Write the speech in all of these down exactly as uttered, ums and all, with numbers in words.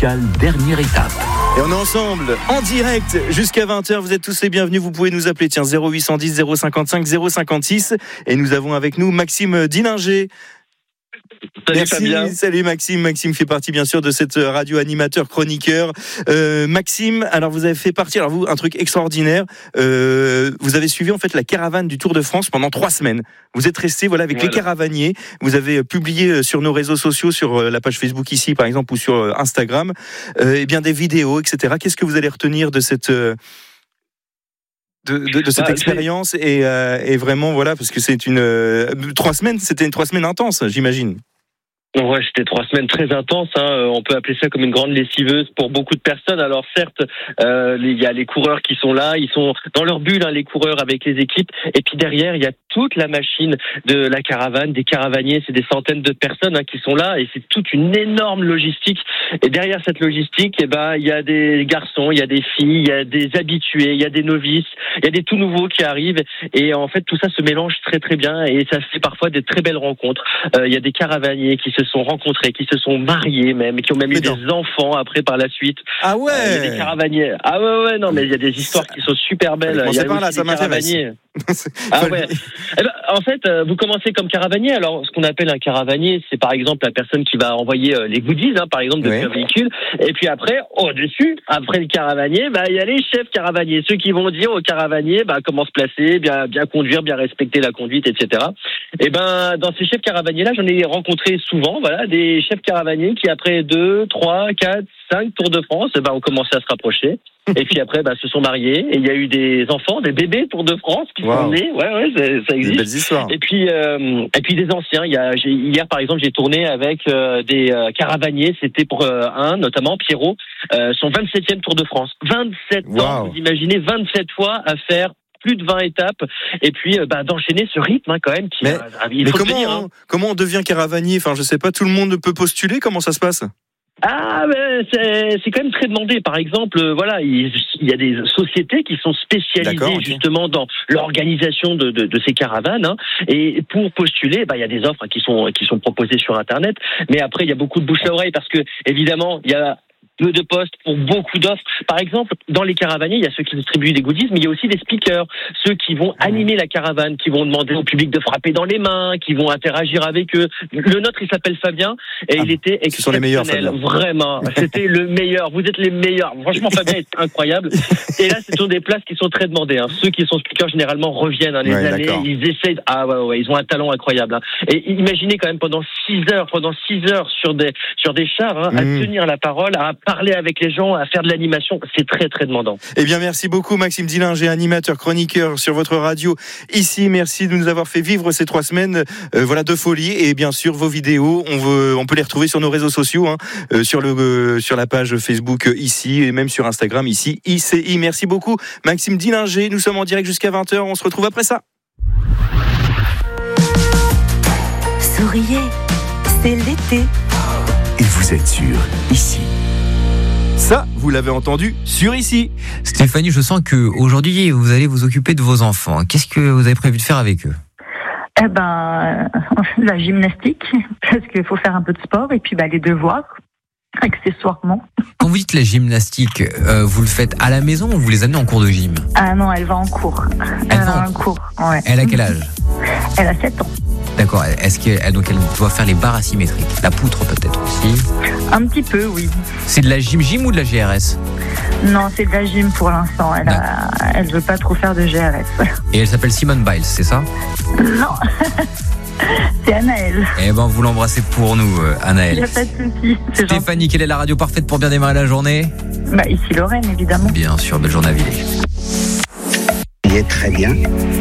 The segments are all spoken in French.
spécial dernière étape. Et on est ensemble, en direct, jusqu'à vingt heures. Vous êtes tous les bienvenus. Vous pouvez nous appeler, tiens, zéro huit cent dix, zéro cinquante-cinq, zéro cinquante-six. Et nous avons avec nous Maxime Dillinger. Salut Merci, Fabien. Salut Maxime. Maxime fait partie bien sûr de cette radio animateur chroniqueur. Euh, Maxime, alors vous avez fait partie, alors vous, un truc extraordinaire. Euh, vous avez suivi en fait la caravane du Tour de France pendant trois semaines. Vous êtes resté voilà avec voilà. les caravaniers. Vous avez publié sur nos réseaux sociaux, sur la page Facebook ici par exemple ou sur Instagram, euh, et bien des vidéos, et cetera. Qu'est-ce que vous allez retenir de cette euh, De, de, de cette bah, expérience et, euh, et vraiment voilà parce que c'est une euh, trois semaines c'était une trois semaines intense j'imagine. Ouais, c'était trois semaines très intenses. Hein. On peut appeler ça comme une grande lessiveuse pour beaucoup de personnes. Alors certes, euh, il y a les coureurs qui sont là, ils sont dans leur bulle, hein, les coureurs avec les équipes. Et puis derrière, il y a toute la machine de la caravane, des caravaniers. C'est des centaines de personnes hein, qui sont là, et c'est toute une énorme logistique. Et derrière cette logistique, eh ben, il y a des garçons, il y a des filles, il y a des habitués, il y a des novices, il y a des tout nouveaux qui arrivent. Et en fait, tout ça se mélange très très bien, et ça fait parfois des très belles rencontres. Euh, il y a des caravaniers qui se sont rencontrés, qui se sont mariés même, qui ont même mais eu non. des enfants après par la suite. Ah ouais. Euh, il y a des caravaniers. Ah ouais ouais non mais il y a des histoires qui sont super belles. Il y a par là, ça m'intéresse. Ah ouais. Eh ben, en fait, euh, vous commencez comme caravanier. Alors, ce qu'on appelle un caravanier, c'est par exemple la personne qui va envoyer euh, les goodies, hein, par exemple, depuis oui. un véhicule. Et puis après, au-dessus, après le caravanier, bah il y a les chefs caravaniers, ceux qui vont dire aux caravaniers, bah comment se placer, bien bien conduire, bien respecter la conduite, et cetera. Et ben dans ces chefs caravaniers-là, j'en ai rencontré souvent, voilà, des chefs caravaniers qui après deux, trois, quatre, cinq Tours de France, bah ont commencé à se rapprocher. Et puis après, bah, se sont mariés. Et il y a eu des enfants, des bébés Tour de France qui wow. sont nés. Ouais, ouais, ça existe. Des belles histoires. Et puis, euh, et puis des anciens. Il y a, j'ai, hier, par exemple, j'ai tourné avec euh, des euh, caravaniers. C'était pour euh, un, notamment Pierrot, euh, son vingt-septième Tour de France. vingt-sept wow. ans. Vous imaginez vingt-sept fois à faire plus de vingt étapes, et puis euh, bah, d'enchaîner ce rythme hein, quand même. Qui, mais euh, il mais faut comment, tenir, hein. comment on devient caravanier? Enfin, je sais pas. Tout le monde peut postuler. Comment ça se passe? Ah, ben c'est, c'est quand même très demandé. Par exemple, euh, voilà, il, il y a des sociétés qui sont spécialisées okay. justement dans l'organisation de, de, de ces caravanes. Hein, et pour postuler, bah, il y a des offres qui sont qui sont proposées sur Internet. Mais après, il y a beaucoup de bouche à oreille parce que évidemment, il y a peu de postes pour beaucoup d'offres. Par exemple, dans les caravaniers, il y a ceux qui distribuent des goodies, mais il y a aussi des speakers, ceux qui vont animer la caravane, qui vont demander au public de frapper dans les mains, qui vont interagir avec eux. Le nôtre, il s'appelle Fabien, et ah, il était exceptionnel. Ce sont les meilleurs, Fabien. Vraiment, c'était le meilleur. Vous êtes les meilleurs. Franchement, Fabien est incroyable. Et là, ce sont des places qui sont très demandées. Hein. Ceux qui sont speakers, généralement, reviennent hein, les ouais, années. D'accord. Ils essayent. Ah ouais, ouais, ils ont un talent incroyable. Hein. Et imaginez quand même pendant six heures, pendant six heures sur des sur des chars, hein, mmh. à tenir la parole, à parler avec les gens, à faire de l'animation, c'est très très demandant. Eh bien merci beaucoup Maxime Dillinger, animateur, chroniqueur sur votre radio ici. Merci de nous avoir fait vivre ces trois semaines euh, voilà de folie, et bien sûr vos vidéos, on veut, on peut les retrouver sur nos réseaux sociaux, hein, euh, sur le euh, sur la page Facebook euh, ici, et même sur Instagram ici I C I. Merci beaucoup Maxime Dillinger. Nous sommes en direct jusqu'à vingt heures. On se retrouve après ça. Souriez, c'est l'été. Et vous êtes sur ici. Ça, vous l'avez entendu sur ici. Stéphanie, je sens que aujourd'hui vous allez vous occuper de vos enfants. Qu'est-ce que vous avez prévu de faire avec eux? Eh ben, la gymnastique, parce qu'il faut faire un peu de sport, et puis bah, les devoirs, accessoirement. Quand vous dites la gymnastique, euh, vous le faites à la maison ou vous les amenez en cours de gym? Ah non, elle va en cours. Elle, elle va en cours. Ouais. Elle a quel âge? Elle a sept ans. D'accord. Est-ce qu'elle donc elle doit faire les barres asymétriques, la poutre peut-être aussi? Un petit peu, oui. C'est de la gym gym ou de la G R S? Non, c'est de la gym pour l'instant. Elle a, elle veut pas trop faire de G R S. Et elle s'appelle Simone Biles, c'est ça? Non. C'est Anaëlle. Eh ben, vous l'embrassez pour nous, Anaëlle. Il n'y a pas de souci. Stéphanie, quelle est la radio parfaite pour bien démarrer la journée? Bah, ici Lorraine, évidemment. Bien sûr, belle journée à Villers. Il est très bien.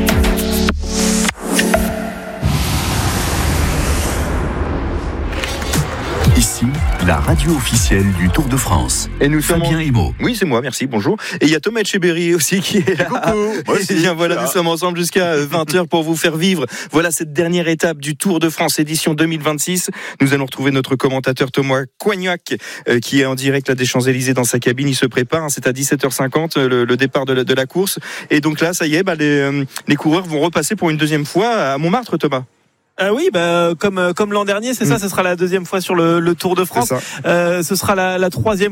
Ici, la radio officielle du Tour de France. Et nous sommes Fabien en... Imo. Oui, c'est moi, merci, bonjour. Et il y a Thomas Etcheberry aussi qui est là. Coucou. Moi aussi. Et bien voilà, nous sommes ensemble jusqu'à vingt heures pour vous faire vivre. Voilà cette dernière étape du Tour de France édition deux mille vingt-six. Nous allons retrouver notre commentateur Thomas Coignac euh, qui est en direct là des Champs-Élysées dans sa cabine. Il se prépare, hein, c'est à dix-sept heures cinquante le, le départ de la, de la course. Et donc là, ça y est, bah, les, euh, les coureurs vont repasser pour une deuxième fois à Montmartre, Thomas. Euh, oui, bah, comme comme l'an dernier, c'est mmh. ça. Ce sera la deuxième fois sur le, le Tour de France. Euh, ce sera la, la troisième